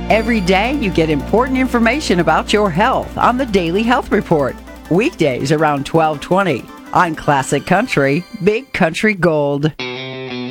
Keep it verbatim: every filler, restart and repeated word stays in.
Every day you get important information about your health on the Daily Health Report. Weekdays around twelve twenty on Classic Country, Big Country Gold.